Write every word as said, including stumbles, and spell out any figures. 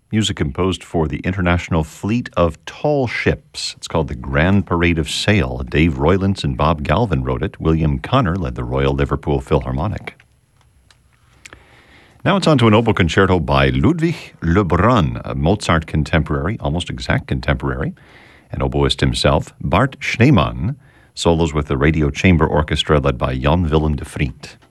music composed for the International Fleet of Tall Ships. It's called the Grand Parade of Sail. Dave Roylance and Bob Galvin wrote it. William Connor led the Royal Liverpool Philharmonic. Now it's on to an oboe concerto by Ludwig Lebrun, a Mozart contemporary, almost exact contemporary, and oboist himself. Bart Schneemann solos with the Radio Chamber Orchestra led by Jan Willem de Vriend.